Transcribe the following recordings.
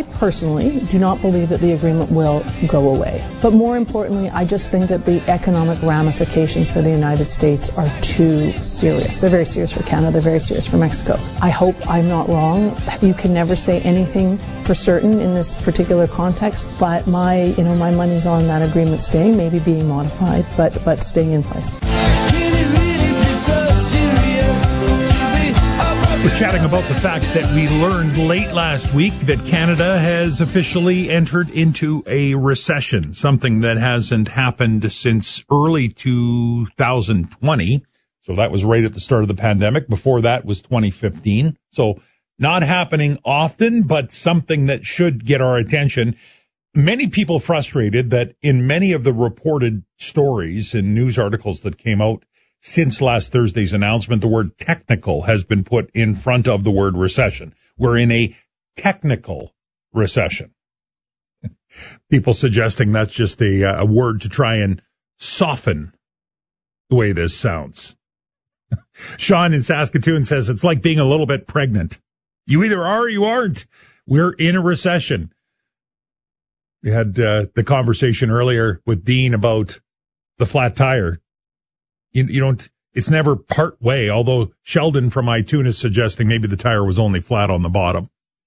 I personally do not believe that the agreement will go away. But more importantly, I just think that the economic ramifications for the United States are too serious. They're very serious for Canada. They're very serious for Mexico. I hope I'm not wrong. You can never say anything for certain in this particular context, but my money's on that agreement staying, maybe being modified, but staying in place. We're chatting about the fact that we learned late last week that Canada has officially entered into a recession, something that hasn't happened since early 2020. So that was right at the start of the pandemic. Before that was 2015. So not happening often, but something that should get our attention. Many people frustrated that in many of the reported stories and news articles that came out since last Thursday's announcement, the word technical has been put in front of the word recession. We're in a technical recession. People suggesting that's just a word to try and soften the way this sounds. Sean in Saskatoon says it's like being a little bit pregnant. You either are or you aren't. We're in a recession. We had the conversation earlier with Dean about the flat tire. You don't, it's never part way, although Sheldon from iTunes is suggesting maybe the tire was only flat on the bottom.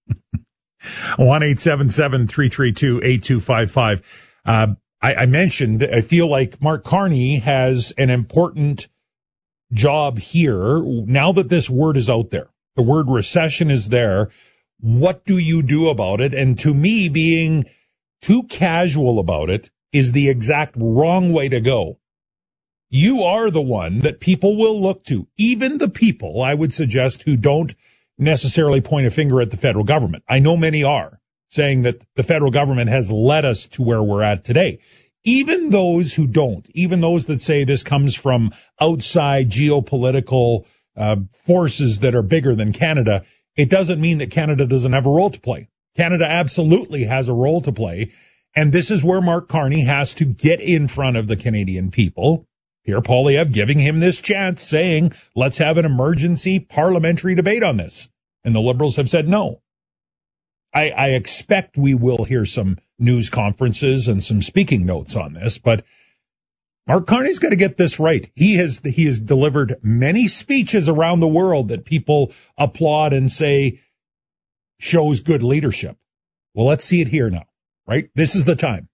1-877-332-8255. I mentioned, I feel like Mark Carney has an important job here. Now that this word is out there, the word recession is there. What do you do about it? And to me, being too casual about it is the exact wrong way to go. You are the one that people will look to, even the people, I would suggest, who don't necessarily point a finger at the federal government. I know many are saying that the federal government has led us to where we're at today. Even those who don't, even those that say this comes from outside geopolitical forces that are bigger than Canada, it doesn't mean that Canada doesn't have a role to play. Canada absolutely has a role to play, and this is where Mark Carney has to get in front of the Canadian people. Pierre Poilievre giving him this chance, saying, let's have an emergency parliamentary debate on this. And the Liberals have said no. I expect we will hear some news conferences and some speaking notes on this, but Mark Carney's got to get this right. He has delivered many speeches around the world that people applaud and say shows good leadership. Well, let's see it here now, right? This is the time.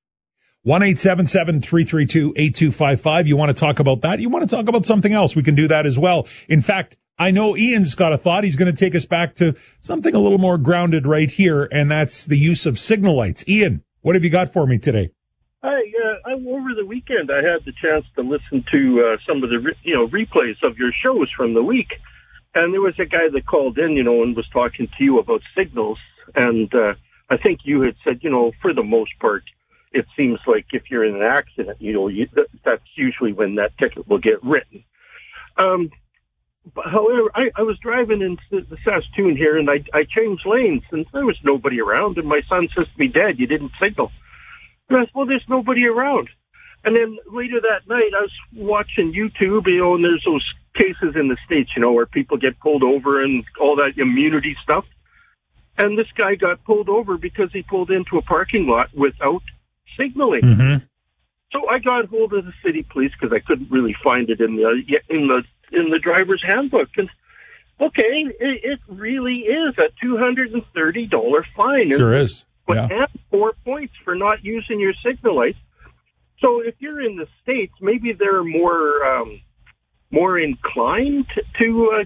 1-877-332-8255. You want to talk about that? You want to talk about something else? We can do that as well. In fact, I know Ian's got a thought. He's going to take us back to something a little more grounded right here, and that's the use of signal lights. Ian, what have you got for me today? Hi. Over the weekend, I had the chance to listen to some of the replays of your shows from the week, and there was a guy that called in, and was talking to you about signals, and I think you had said, for the most part, it seems like if you're in an accident, that's usually when that ticket will get written. But however, I was driving into the Saskatoon here, and I changed lanes, and there was nobody around, and my son says to me, Dad, you didn't signal. And I said, well, there's nobody around. And then later that night, I was watching YouTube, and there's those cases in the States, where people get pulled over and all that immunity stuff. And this guy got pulled over because he pulled into a parking lot without signaling. Mm-hmm. So I got hold of the city police because I couldn't really find it in the driver's handbook. And okay, it really is a $230 fine. Sure is. But and 4 points for not using your signal lights. So if you're in the States, maybe they're more inclined to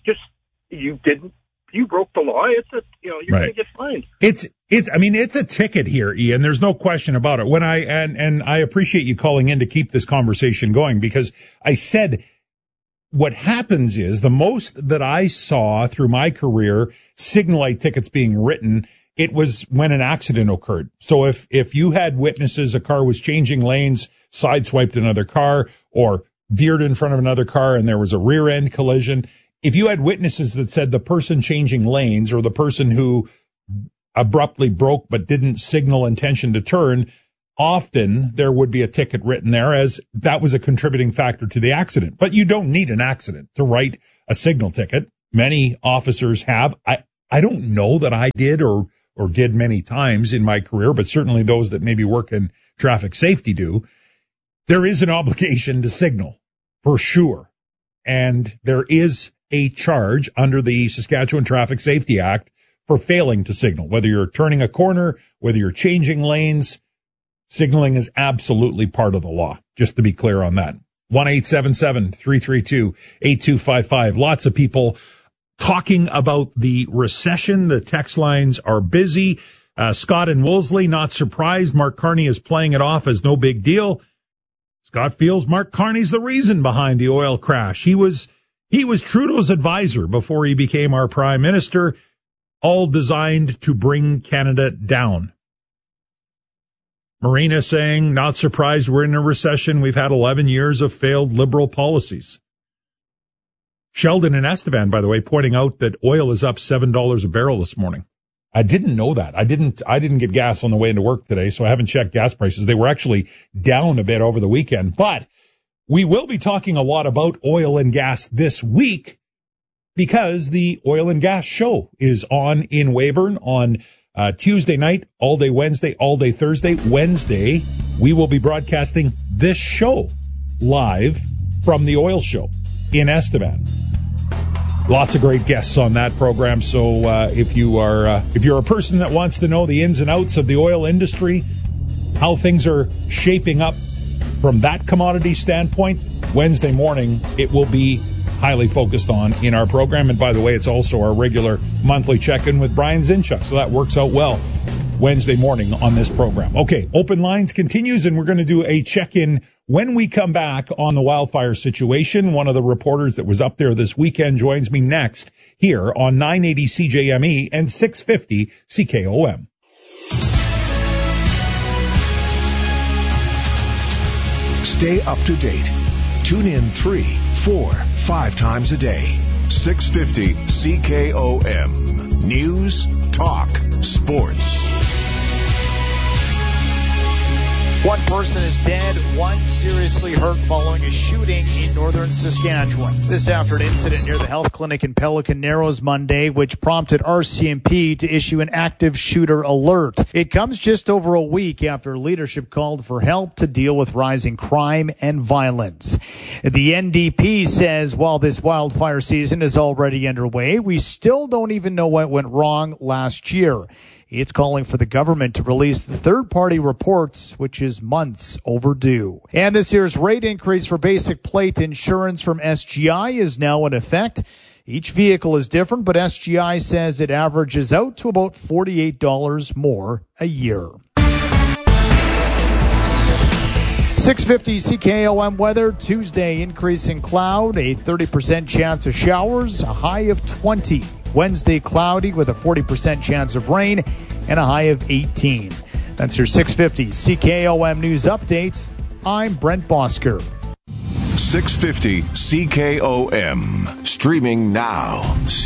you broke the law. You're right. Going to get fined. It's a ticket here, Ian. There's no question about it. When I appreciate you calling in to keep this conversation going, because I said what happens is the most that I saw through my career signal light tickets being written, it was when an accident occurred. So if you had witnesses, a car was changing lanes, sideswiped another car, or veered in front of another car and there was a rear end collision, if you had witnesses that said the person changing lanes or the person who abruptly broke but didn't signal intention to turn, often there would be a ticket written there as that was a contributing factor to the accident. But you don't need an accident to write a signal ticket. Many officers have. I don't know that I did or or did many times in my career, but certainly those that maybe work in traffic safety do, there is an obligation to signal for sure. And there is a charge under the Saskatchewan Traffic Safety Act for failing to signal. Whether you're turning a corner, whether you're changing lanes, signaling is absolutely part of the law, just to be clear on that. 1-877-332-8255. Lots of people talking about the recession. The text lines are busy. Scott and Wolseley, not surprised. Mark Carney is playing it off as no big deal. Scott feels Mark Carney's the reason behind the oil crash. He was Trudeau's advisor before he became our prime minister, all designed to bring Canada down. Marina saying, not surprised we're in a recession. We've had 11 years of failed Liberal policies. Sheldon and Estevan, by the way, pointing out that oil is up $7 a barrel this morning. I didn't know that. I didn't get gas on the way into work today, so I haven't checked gas prices. They were actually down a bit over the weekend. But we will be talking a lot about oil and gas this week because the oil and gas show is on in Weyburn on Tuesday night, all day Wednesday, all day Thursday. Wednesday, we will be broadcasting this show live from the oil show in Estevan. Lots of great guests on that program. So if you're a person that wants to know the ins and outs of the oil industry, how things are shaping up from that commodity standpoint, Wednesday morning it will be highly focused on in our program. And by the way, it's also our regular monthly check-in with Brian Zinchuk. So that works out well Wednesday morning on this program. Okay, Open Lines continues, and we're going to do a check-in when we come back on the wildfire situation. One of the reporters that was up there this weekend joins me next here on 980 CJME and 650 CKOM. Stay up to date. Tune in 3, 4, 5 times a day. 650 CKOM. News, talk, sports. One person is dead, one seriously hurt following a shooting in northern Saskatchewan. This after an incident near the health clinic in Pelican Narrows Monday, which prompted RCMP to issue an active shooter alert. It comes just over a week after leadership called for help to deal with rising crime and violence. The NDP says while this wildfire season is already underway, we still don't even know what went wrong last year. It's calling for the government to release the third-party reports, which is months overdue. And this year's rate increase for basic plate insurance from SGI is now in effect. Each vehicle is different, but SGI says it averages out to about $48 more a year. 650 CKOM weather. Tuesday, increasing cloud, a 30% chance of showers, a high of 20. Wednesday, cloudy with a 40% chance of rain and a high of 18. That's your 650 CKOM news update. I'm Brent Bosker. 650 CKOM. Streaming now.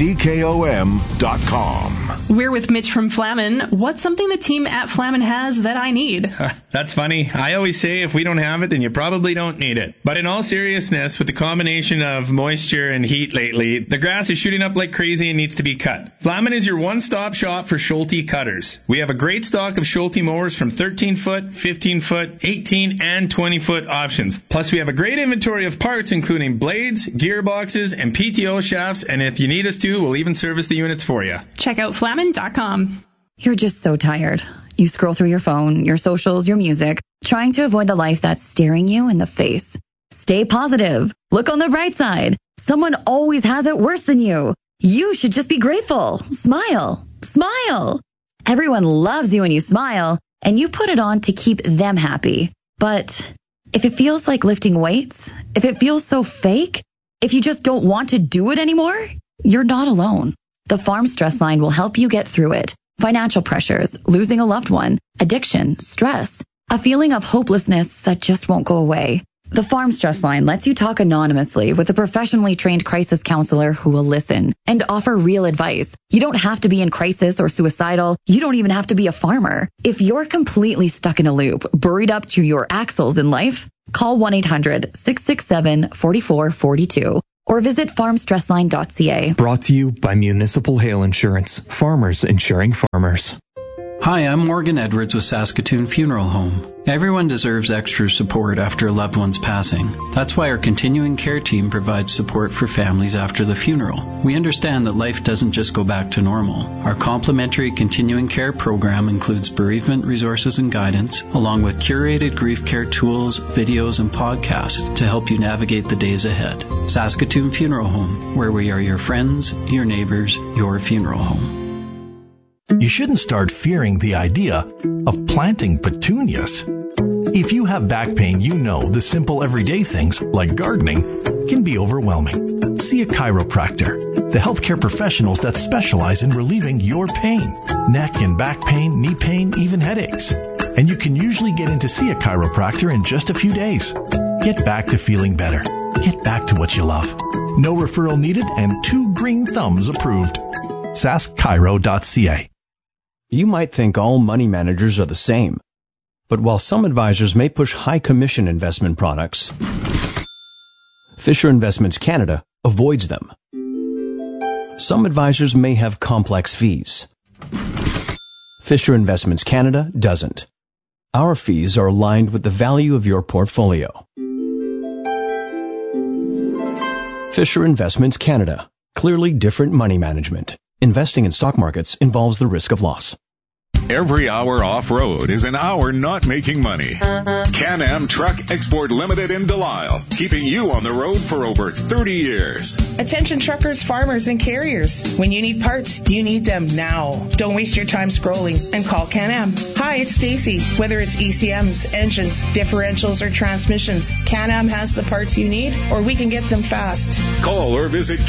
CKOM.com. We're with Mitch from Flamin. What's something the team at Flamin has that I need? That's funny. I always say if we don't have it, then you probably don't need it. But in all seriousness, with the combination of moisture and heat lately, the grass is shooting up like crazy and needs to be cut. Flamin is your one-stop shop for Schulte cutters. We have a great stock of Schulte mowers from 13-foot, 15-foot, 18, and 20-foot options. Plus, we have a great inventory of parts including blades, gearboxes, and PTO shafts, and if you need us to, we'll even service the units for you. Check out Flamin.com. You're just so tired. You scroll through your phone, your socials, your music, trying to avoid the life that's staring you in the face. Stay positive. Look on the bright side. Someone always has it worse than you. You should just be grateful. Smile. Smile. Everyone loves you when you smile, and you put it on to keep them happy. But if it feels like lifting weights, if it feels so fake, if you just don't want to do it anymore, you're not alone. The Farm Stress Line will help you get through it. Financial pressures, losing a loved one, addiction, stress, a feeling of hopelessness that just won't go away. The Farm Stress Line lets you talk anonymously with a professionally trained crisis counselor who will listen and offer real advice. You don't have to be in crisis or suicidal. You don't even have to be a farmer. If you're completely stuck in a loop, buried up to your axles in life, call 1-800-667-4442 or visit farmstressline.ca. Brought to you by Municipal Hail Insurance. Farmers insuring farmers. Hi, I'm Morgan Edwards with Saskatoon Funeral Home. Everyone deserves extra support after a loved one's passing. That's why our continuing care team provides support for families after the funeral. We understand that life doesn't just go back to normal. Our complimentary continuing care program includes bereavement resources and guidance, along with curated grief care tools, videos, and podcasts to help you navigate the days ahead. Saskatoon Funeral Home, where we are your friends, your neighbors, your funeral home. You shouldn't start fearing the idea of planting petunias. If you have back pain, you know the simple everyday things like gardening can be overwhelming. See a chiropractor, the healthcare professionals that specialize in relieving your pain, neck and back pain, knee pain, even headaches. And you can usually get in to see a chiropractor in just a few days. Get back to feeling better. Get back to what you love. No referral needed and 2 green thumbs approved. saskchiro.ca. You might think all money managers are the same. But while some advisors may push high commission investment products, Fisher Investments Canada avoids them. Some advisors may have complex fees. Fisher Investments Canada doesn't. Our fees are aligned with the value of your portfolio. Fisher Investments Canada. Clearly different money management. Investing in stock markets involves the risk of loss. Every hour off-road is an hour not making money. Can-Am Truck Export Limited in Delisle, keeping you on the road for over 30 years. Attention truckers, farmers, and carriers. When you need parts, you need them now. Don't waste your time scrolling and call Can-Am. Hi, it's Stacy. Whether it's ECMs, engines, differentials, or transmissions, Can-Am has the parts you need, or we can get them fast. Call or visit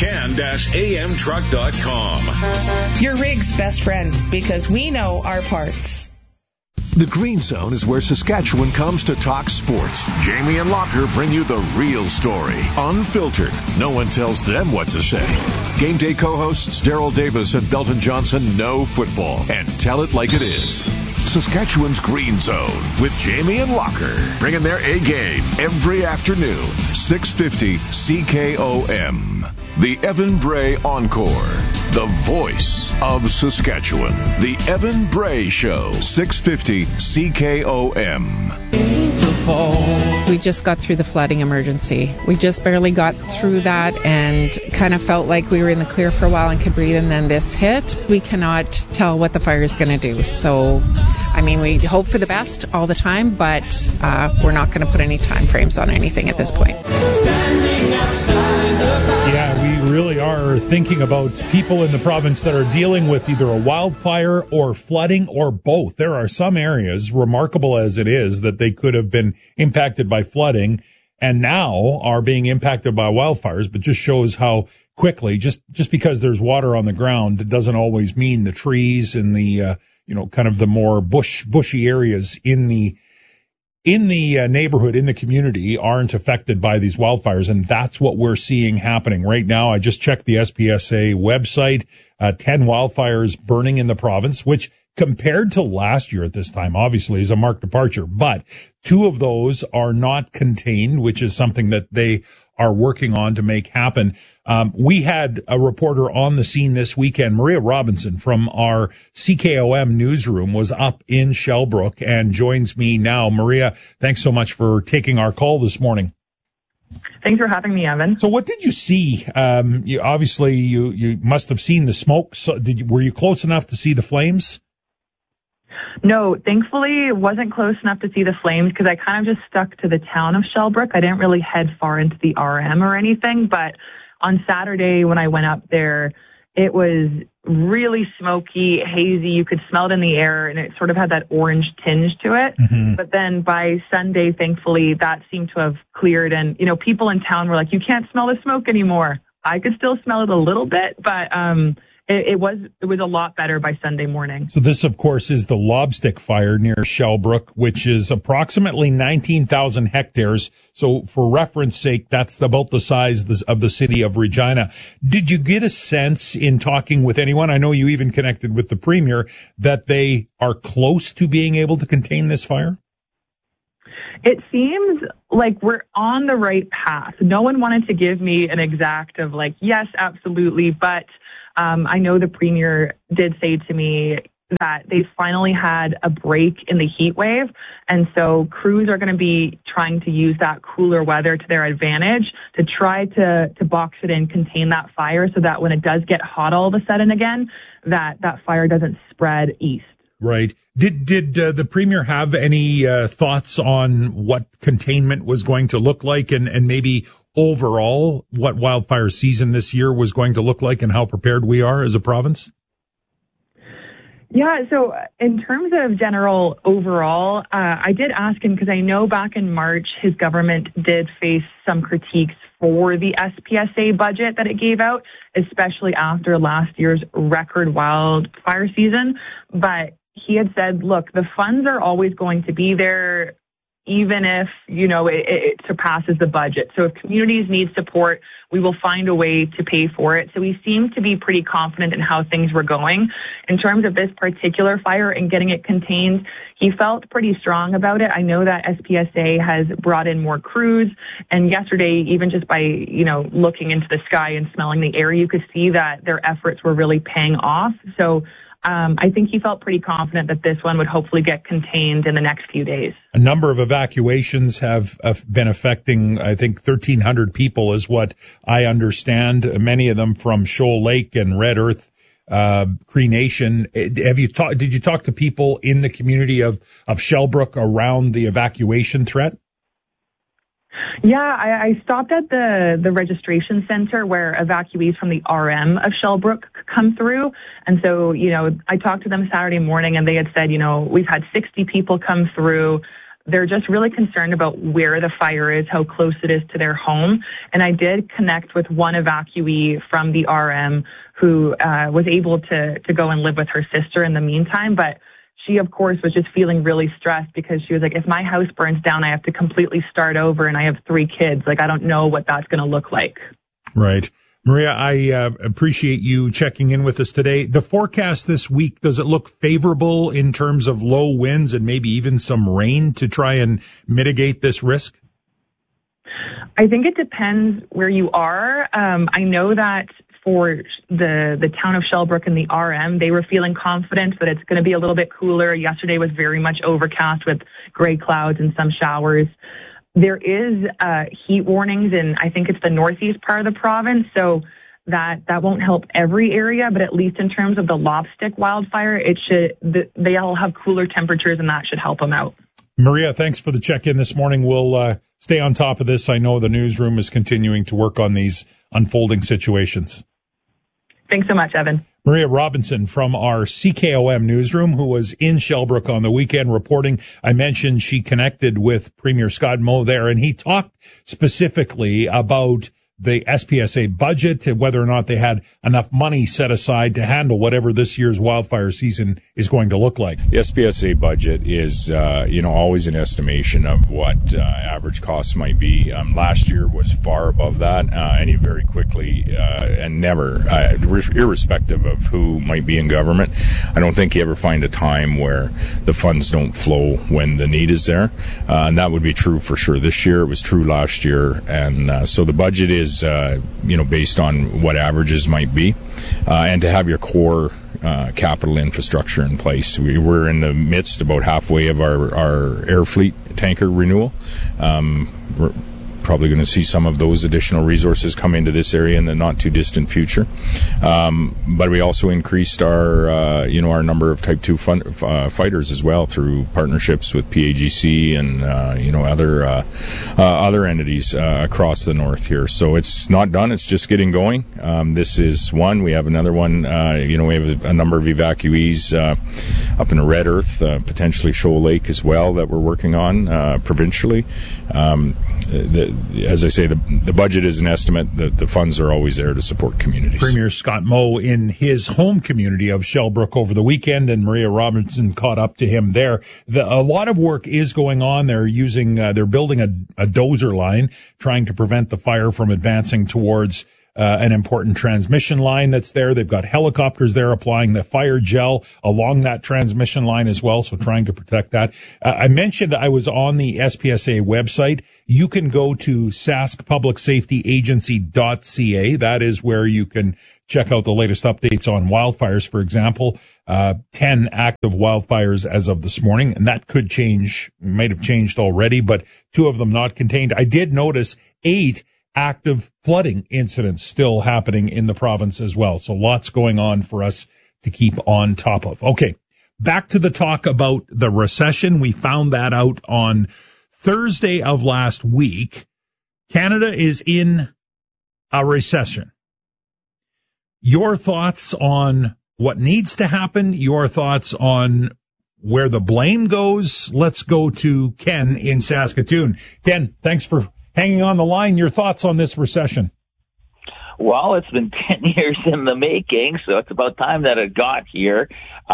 can-amtruck.com. Your rig's best friend, because we know our parts. The Green Zone is where Saskatchewan comes to talk sports. Jamie and Locker bring you the real story, unfiltered. No one tells them what to say. Game day co-hosts Daryl Davis and Belton Johnson know football and tell it like it is. Saskatchewan's Green Zone with Jamie and Locker, bringing their A-game every afternoon, 650 CKOM. The Evan Bray Encore, the voice of Saskatchewan. The Evan Bray Show, 650 CKOM. We just got through the flooding emergency. We just barely got through that and kind of felt like we were in the clear for a while and could breathe, and then this hit. We cannot tell what the fire is going to do. So, I mean, we hope for the best all the time, but we're not going to put any time frames on anything at this point. Yeah, we really are thinking about people in the province that are dealing with either a wildfire or flooding or both. There are some areas, remarkable as it is, that they could have been impacted by flooding and now are being impacted by wildfires, but just shows how quickly, just because there's water on the ground, it doesn't always mean the trees and the, kind of the more bushy areas in the neighborhood, in the community, aren't affected by these wildfires, and that's what we're seeing happening right now. I just checked the SPSA website, 10 wildfires burning in the province, which compared to last year at this time, obviously is a marked departure, but 2 of those are not contained, which is something that they are working on to make happen. We had a reporter on the scene this weekend. Maria Robinson from our CKOM newsroom was up in Shellbrook and joins me now. Maria, thanks so much for taking our call this morning. Thanks for having me, Evan. So what did you see? You must have seen the smoke. So were you close enough to see the flames? No, thankfully it wasn't close enough to see the flames because I kind of just stuck to the town of Shellbrook. I didn't really head far into the RM or anything, but on Saturday when I went up there, it was really smoky, hazy. You could smell it in the air, and it sort of had that orange tinge to it. Mm-hmm. But then by Sunday, thankfully, that seemed to have cleared, and, people in town were like, you can't smell the smoke anymore. I could still smell it a little bit, but it was a lot better by Sunday morning. So this, of course, is the Lobstick fire near Shellbrook, which is approximately 19,000 hectares. So for reference sake, that's about the size of the city of Regina. Did you get a sense in talking with anyone, I know you even connected with the Premier, that they are close to being able to contain this fire? It seems like we're on the right path. No one wanted to give me an exact of yes, absolutely, but I know the Premier did say to me, that they finally had a break in the heat wave. And so crews are going to be trying to use that cooler weather to their advantage to try to box it in, contain that fire so that when it does get hot all of a sudden again, that fire doesn't spread east. Right. Did the Premier have any thoughts on what containment was going to look like and maybe overall what wildfire season this year was going to look like and how prepared we are as a province? Yeah, so in terms of general overall, I did ask him because I know back in March his government did face some critiques for the SPSA budget that it gave out, especially after last year's record wildfire season. But he had said, look, the funds are always going to be there, even if, it surpasses the budget. So if communities need support, we will find a way to pay for it. So he seemed to be pretty confident in how things were going. In terms of this particular fire and getting it contained, he felt pretty strong about it. I know that SPSA has brought in more crews, and yesterday, even just by, looking into the sky and smelling the air, you could see that their efforts were really paying off. So I think he felt pretty confident that this one would hopefully get contained in the next few days. A number of evacuations have been affecting, I think, 1,300 people is what I understand, many of them from Shoal Lake and Red Earth, Cree Nation. Did you talk to people in the community of Shellbrook around the evacuation threat? Yeah, I stopped at the registration center where evacuees from the RM of Shellbrook come through. And so, I talked to them Saturday morning and they had said, we've had 60 people come through. They're just really concerned about where the fire is, how close it is to their home. And I did connect with one evacuee from the RM who was able to go and live with her sister in the meantime. But she, of course, was just feeling really stressed because she was like, if my house burns down, I have to completely start over and I have 3 kids. Like, I don't know what that's going to look like. Right. Maria, I appreciate you checking in with us today. The forecast this week, does it look favorable in terms of low winds and maybe even some rain to try and mitigate this risk? I think it depends where you are. I know that for the town of Shellbrook and the RM, they were feeling confident that it's going to be a little bit cooler. Yesterday was very much overcast with gray clouds and some showers. There is heat warnings in, I think it's the northeast part of the province, so that won't help every area, but at least in terms of the lobstick wildfire, they all have cooler temperatures and that should help them out. Maria, thanks for the check-in this morning. We'll stay on top of this. I know the newsroom is continuing to work on these unfolding situations. Thanks so much, Evan. Maria Robinson from our CKOM newsroom, who was in Shellbrook on the weekend reporting. I mentioned she connected with Premier Scott Moe there, and he talked specifically about the SPSA budget and whether or not they had enough money set aside to handle whatever this year's wildfire season is going to look like. The SPSA budget is, always an estimation of what average costs might be. Last year was far above that, and it very quickly and never, irrespective of who might be in government, I don't think you ever find a time where the funds don't flow when the need is there, and that would be true for sure this year. It was true last year, and so the budget is based on what averages might be, and to have your core capital infrastructure in place. We're in the midst, about halfway of our air fleet tanker renewal. We're probably going to see some of those additional resources come into this area in the not too distant future. But we also increased our number of Type 2 fighters as well through partnerships with PAGC and other entities across the north here. So it's not done; it's just getting going. This is one. We have another one. We have a number of evacuees up in the Red Earth, potentially Shoal Lake as well, that we're working on provincially. As I say, the budget is an estimate. The funds are always there to support communities. Premier Scott Moe in his home community of Shellbrook over the weekend, and Maria Robinson caught up to him there. A lot of work is going on. They're building a dozer line, trying to prevent the fire from advancing towards an important transmission line that's there. They've got helicopters there applying the fire gel along that transmission line as well, so trying to protect that. I mentioned I was on the SPSA website. You can go to saskpublicsafetyagency.ca. That is where you can check out the latest updates on wildfires. For example, 10 active wildfires as of this morning, and that could change, might have changed already, but 2 of them not contained. I did notice 8 active flooding incidents still happening in the province as well. So lots going on for us to keep on top of. Okay, back to the talk about the recession. We found that out on Thursday of last week. Canada is in a recession. Your thoughts on what needs to happen? Your thoughts on where the blame goes? Let's go to Ken in Saskatoon. Ken, thanks for hanging on the line. Your thoughts on this recession? Well, it's been 10 years in the making, so it's about time that it got here.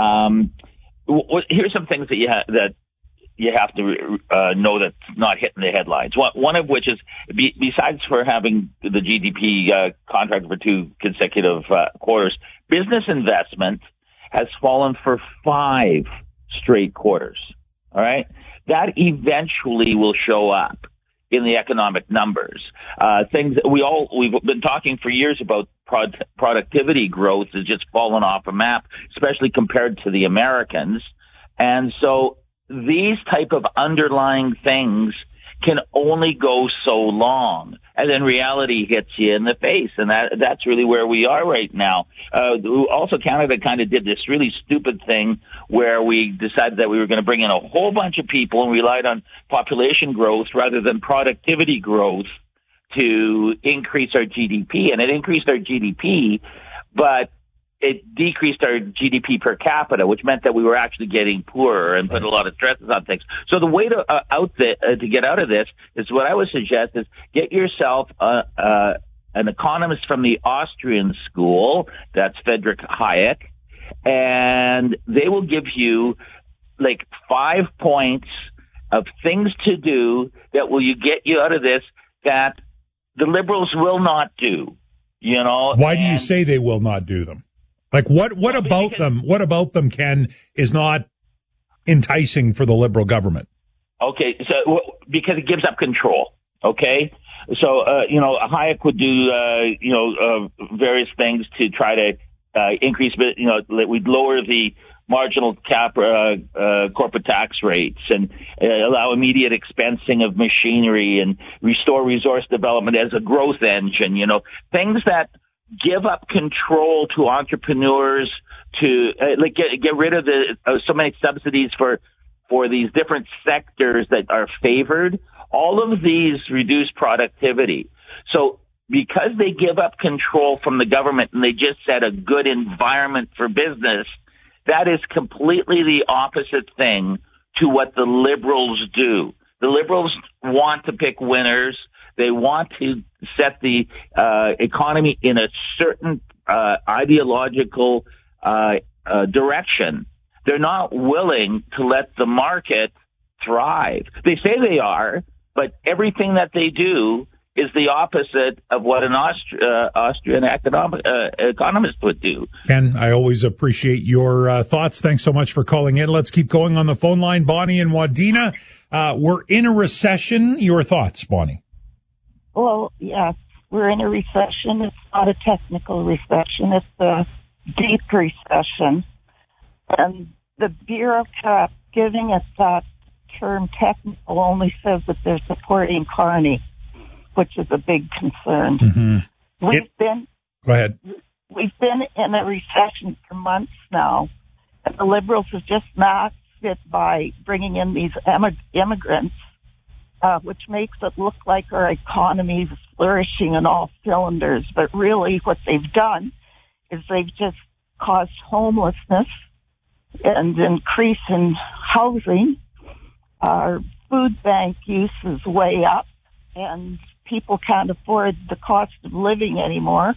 Here's some things that you have to know that's not hitting the headlines. One of which is, besides for having the GDP contract for 2 consecutive quarters, business investment has fallen for 5 straight quarters. All right? That eventually will show up in the economic numbers. Things that we've been talking for years about productivity growth has just fallen off a map, especially compared to the Americans. And so these type of underlying things can only go so long, and then reality hits you in the face, and that's really where we are right now. Also, Canada kind of did this really stupid thing where we decided that we were going to bring in a whole bunch of people and relied on population growth rather than productivity growth to increase our GDP, and it increased our GDP, but it decreased our GDP per capita, which meant that we were actually getting poorer and put a lot of stresses on things. So the way to get out of this is what I would suggest is get yourself an economist from the Austrian school, that's Friedrich Hayek, and they will give you like 5 points of things to do that will get you out of this that the Liberals will not do. You know, why do you say they will not do them? Like what about them? What about them, Ken, is not enticing for the Liberal government? Okay, so because it gives up control. Okay, so Hayek would do various things to try to increase. We'd lower the marginal corporate tax rates and allow immediate expensing of machinery and restore resource development as a growth engine. You know, things that give up control to entrepreneurs to get rid of so many subsidies for these different sectors that are favored. All of these reduce productivity. So because they give up control from the government and they just set a good environment for business, that is completely the opposite thing to what the Liberals do. The Liberals want to pick winners. They want to set the economy in a certain ideological direction. They're not willing to let the market thrive. They say they are, but everything that they do is the opposite of what an Austrian economist would do. Ken, I always appreciate your thoughts. Thanks so much for calling in. Let's keep going on the phone line. Bonnie and Wadena, we're in a recession. Your thoughts, Bonnie? Well, yes, we're in a recession. It's not a technical recession. It's a deep recession. And the bureaucrat giving us that term technical only says that they're supporting Carney, which is a big concern. Mm-hmm. Go ahead. We've been in a recession for months now, and the Liberals have just masked it by bringing in these immigrants, which makes it look like our economy is flourishing in all cylinders. But really what they've done is they've just caused homelessness and increase in housing. Our food bank use is way up, and people can't afford the cost of living anymore.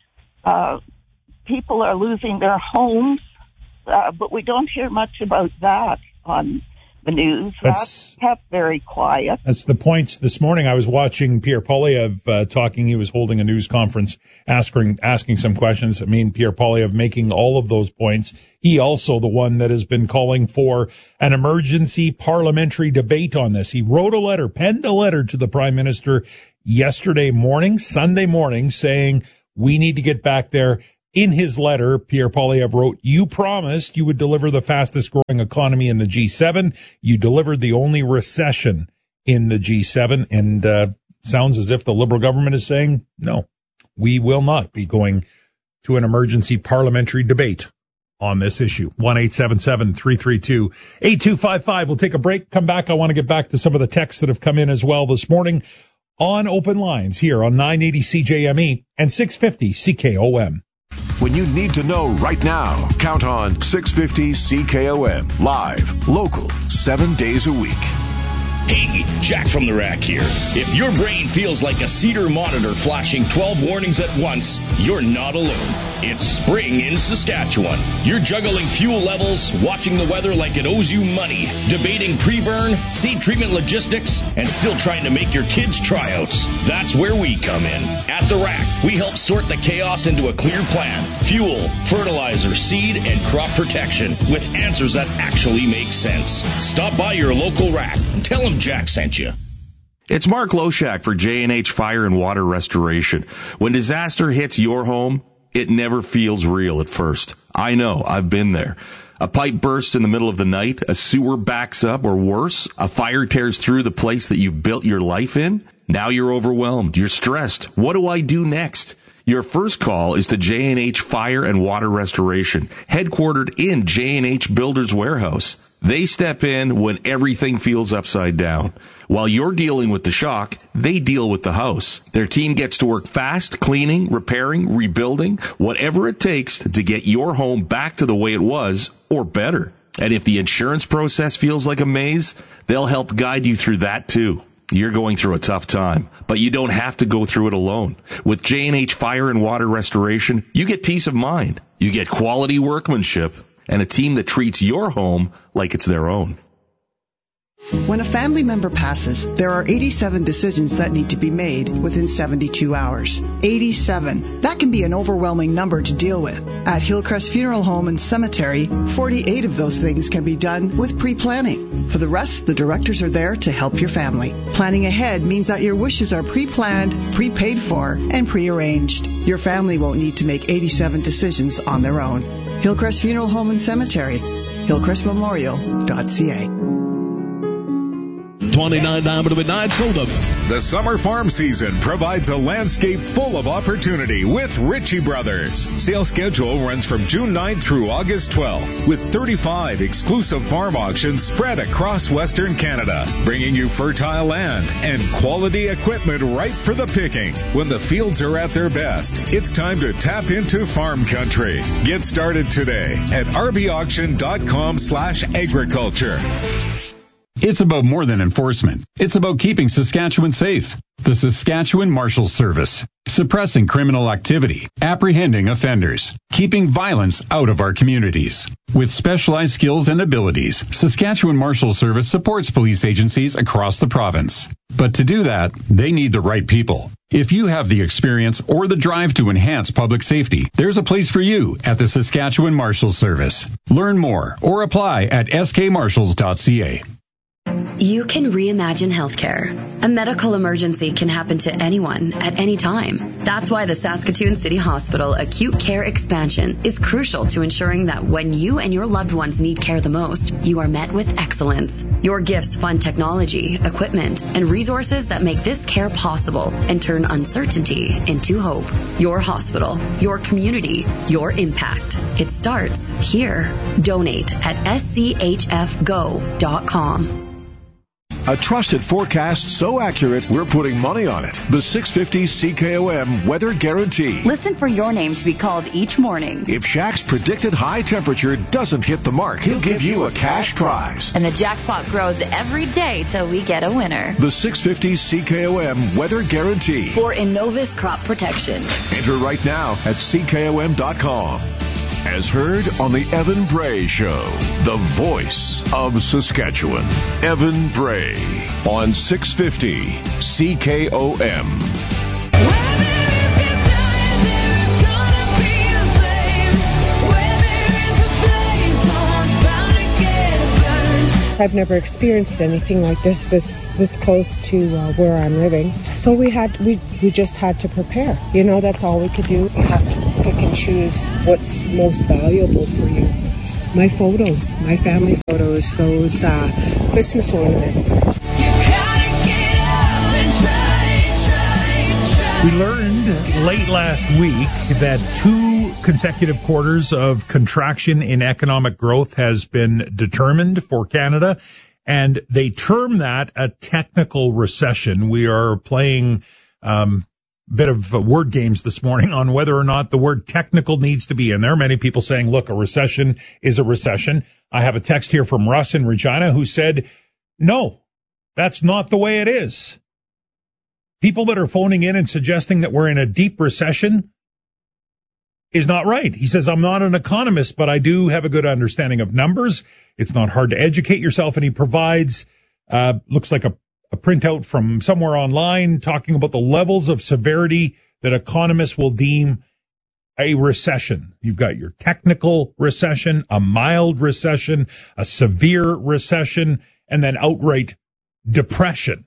People are losing their homes, but we don't hear much about that on the news. That's kept very quiet. That's the points. This morning I was watching Pierre Poilievre talking. He was holding a news conference asking some questions. I mean, Pierre Poilievre making all of those points. He also the one that has been calling for an emergency parliamentary debate on this. He penned a letter to the Prime Minister Sunday morning, saying we need to get back there. In his letter, Pierre Poilievre wrote, "You promised you would deliver the fastest growing economy in the G7. You delivered the only recession in the G7." And sounds as if the Liberal government is saying, no, we will not be going to an emergency parliamentary debate on this issue. 1-877-332-8255. We'll take a break, come back. I want to get back to some of the texts that have come in as well this morning on Open Lines here on 980 CJME and 650 CKOM. When you need to know right now, count on 650 CKOM. Live, local, 7 days a week. Hey, Jack from the Rack here. If your brain feels like a Cedar monitor flashing 12 warnings at once, you're not alone. It's spring in Saskatchewan. You're juggling fuel levels, watching the weather like it owes you money, debating pre-burn, seed treatment logistics, and still trying to make your kids' tryouts. That's where we come in. At the Rack, we help sort the chaos into a clear plan. Fuel, fertilizer, seed, and crop protection with answers that actually make sense. Stop by your local Rack and tell them Jack sent you. It's Mark Loshak for J&H Fire and Water Restoration. When disaster hits your home, it never feels real at first. I know, I've been there. A pipe bursts in the middle of the night, a sewer backs up, or worse, a fire tears through the place that you've built your life in. Now you're overwhelmed, you're stressed. What do I do next? Your first call is to J&H Fire and Water Restoration, headquartered in J&H Builders Warehouse. They step in when everything feels upside down. While you're dealing with the shock, they deal with the house. Their team gets to work fast, cleaning, repairing, rebuilding, whatever it takes to get your home back to the way it was, or better. And if the insurance process feels like a maze, they'll help guide you through that too. You're going through a tough time, but you don't have to go through it alone. With J&H Fire and Water Restoration, you get peace of mind. You get quality workmanship and a team that treats your home like it's their own. When a family member passes, there are 87 decisions that need to be made within 72 hours. 87. That can be an overwhelming number to deal with. At Hillcrest Funeral Home and Cemetery, 48 of those things can be done with pre-planning. For the rest, the directors are there to help your family. Planning ahead means that your wishes are pre-planned, prepaid for, and pre-arranged. Your family won't need to make 87 decisions on their own. Hillcrest Funeral Home and Cemetery, hillcrestmemorial.ca. 29 Diamond Midnight Soda. The summer farm season provides a landscape full of opportunity with Ritchie Brothers. Sale schedule runs from June 9th through August 12th with 35 exclusive farm auctions spread across Western Canada, bringing you fertile land and quality equipment ripe for the picking. When the fields are at their best, it's time to tap into farm country. Get started today at rbauction.com/agriculture. It's about more than enforcement. It's about keeping Saskatchewan safe. The Saskatchewan Marshals Service. Suppressing criminal activity, apprehending offenders, keeping violence out of our communities. With specialized skills and abilities, Saskatchewan Marshals Service supports police agencies across the province. But to do that, they need the right people. If you have the experience or the drive to enhance public safety, there's a place for you at the Saskatchewan Marshals Service. Learn more or apply at skmarshals.ca. You can reimagine healthcare. A medical emergency can happen to anyone at any time. That's why the Saskatoon City Hospital Acute Care Expansion is crucial to ensuring that when you and your loved ones need care the most, you are met with excellence. Your gifts fund technology, equipment, and resources that make this care possible and turn uncertainty into hope. Your hospital, your community, your impact. It starts here. Donate at schfgo.com. A trusted forecast so accurate, we're putting money on it. The 650 CKOM Weather Guarantee. Listen for your name to be called each morning. If Shaq's predicted high temperature doesn't hit the mark, he'll give you a cash prize. And the jackpot grows every day till we get a winner. The 650 CKOM Weather Guarantee. For Innovis Crop Protection. Enter right now at CKOM.com. As heard on the Evan Bray Show, the voice of Saskatchewan. Evan Bray on 650 CKOM. I've never experienced anything like this close to where I'm living. So we just had to prepare. You know, that's all we could do. You have to pick and choose what's most valuable for you. My photos, my family photos, those Christmas ornaments. We learned late last week that 2 consecutive quarters of contraction in economic growth has been determined for Canada, and they term that a technical recession. We are playing bit of word games this morning on whether or not the word technical needs to be in there. Many people saying, look, a recession is a recession. I have a text here from Russ in Regina who said, no, that's not the way it is. People that are phoning in and suggesting that we're in a deep recession is not right. He says, I'm not an economist, but I do have a good understanding of numbers. It's not hard to educate yourself. And he provides, looks like a printout from somewhere online talking about the levels of severity that economists will deem a recession. You've got your technical recession, a mild recession, a severe recession, and then outright depression.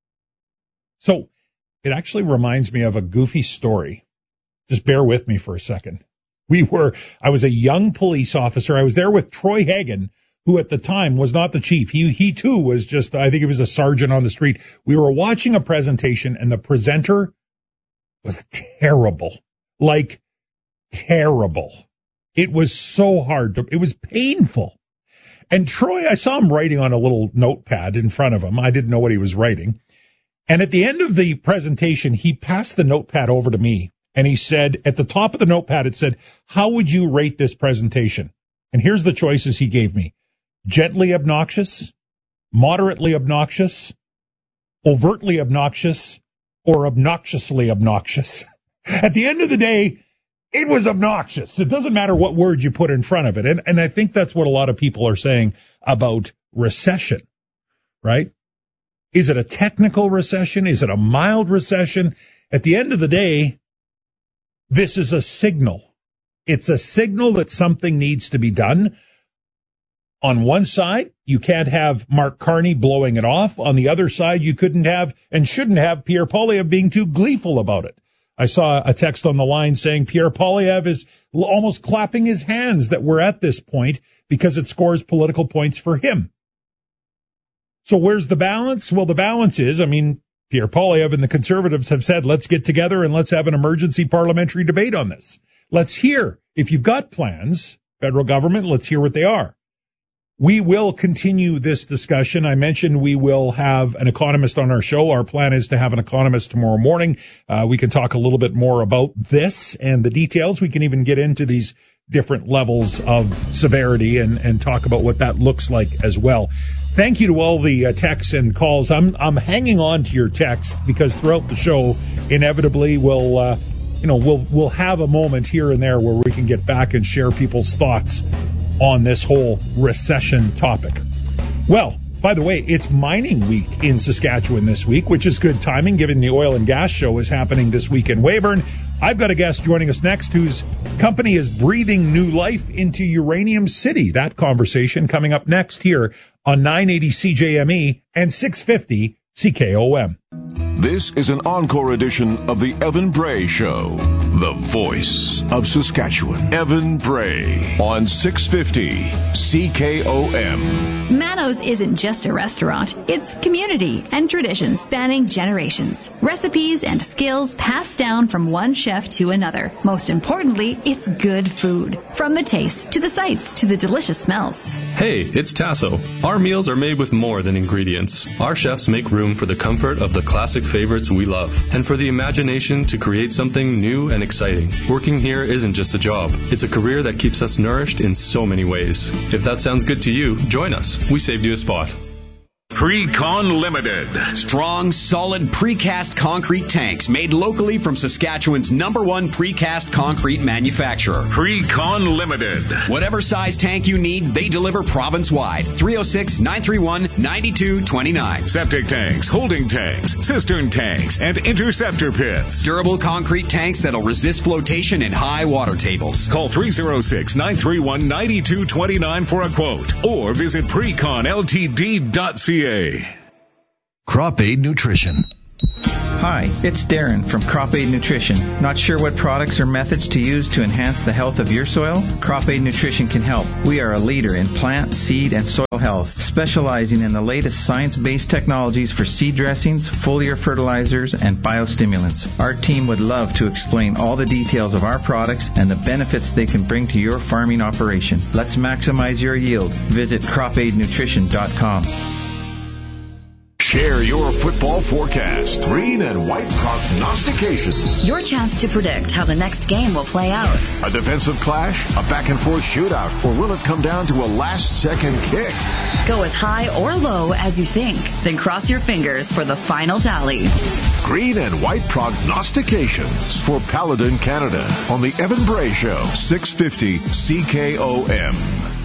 So it actually reminds me of a goofy story. Just bear with me for a second. I was a young police officer. I was there with Troy Hagan, who at the time was not the chief. He too was just, I think he was a sergeant on the street. We were watching a presentation and the presenter was terrible. Like terrible. It was so hard it was painful. And Troy, I saw him writing on a little notepad in front of him. I didn't know what he was writing. And at the end of the presentation, he passed the notepad over to me. And he said, at the top of the notepad, it said, how would you rate this presentation? And here's the choices he gave me. Gently obnoxious, moderately obnoxious, overtly obnoxious, or obnoxiously obnoxious. At the end of the day, it was obnoxious. It doesn't matter what word you put in front of it. And I think that's what a lot of people are saying about recession, right? Is it a technical recession? Is it a mild recession? At the end of the day, this is a signal. It's a signal that something needs to be done. On one side, you can't have Mark Carney blowing it off. On the other side, you couldn't have and shouldn't have Pierre Poilievre being too gleeful about it. I saw a text on the line saying Pierre Poilievre is almost clapping his hands that we're at this point because it scores political points for him. So where's the balance? Well, the balance is, Pierre Poilievre and the Conservatives have said, let's get together and let's have an emergency parliamentary debate on this. Let's hear, if you've got plans, federal government, let's hear what they are. We will continue this discussion. I mentioned we will have an economist on our show. Our plan is to have an economist tomorrow morning. We can talk a little bit more about this and the details. We can even get into these different levels of severity and talk about what that looks like as well. Thank you to all the texts and calls. I'm hanging on to your texts because throughout the show, inevitably we'll have a moment here and there where we can get back and share people's thoughts on this whole recession topic. Well, by the way, it's mining week in Saskatchewan this week, which is good timing given the oil and gas show is happening this week in Weyburn. I've got a guest joining us next whose company is breathing new life into Uranium City. That conversation coming up next here on 980 CJME and 650 CKOM. This is an encore edition of the Evan Bray Show, the voice of Saskatchewan. Evan Bray on 650 CKOM. Manos isn't just a restaurant. It's community and traditions spanning generations. Recipes and skills passed down from one chef to another. Most importantly, it's good food. From the taste to the sights to the delicious smells. Hey, it's Tasso. Our meals are made with more than ingredients. Our chefs make room for the comfort of the classic favorites we love, and for the imagination to create something new and exciting. Working here isn't just a job. It's a career that keeps us nourished in so many ways. If that sounds good to you, join us. We saved you a spot. Pre-Con Limited. Strong, solid precast concrete tanks made locally from Saskatchewan's #1 precast concrete manufacturer. Pre-Con Limited. Whatever size tank you need, they deliver province-wide. 306-931-9229. Septic tanks, holding tanks, cistern tanks, and interceptor pits. Durable concrete tanks that'll resist flotation in high water tables. Call 306-931-9229 for a quote or visit preconltd.ca. Crop Aid Nutrition. Hi, it's Darren from Crop Aid Nutrition. Not sure what products or methods to use to enhance the health of your soil? Crop Aid Nutrition can help. We are a leader in plant, seed, and soil health, specializing in the latest science-based technologies for seed dressings, foliar fertilizers, and biostimulants. Our team would love to explain all the details of our products and the benefits they can bring to your farming operation. Let's maximize your yield. Visit cropaidnutrition.com. Share your football forecast. Green and white prognostications. Your chance to predict how the next game will play out. A defensive clash, a back-and-forth shootout, or will it come down to a last-second kick? Go as high or low as you think, then cross your fingers for the final tally. Green and white prognostications for Paladin Canada on the Evan Bray Show, 650 CKOM.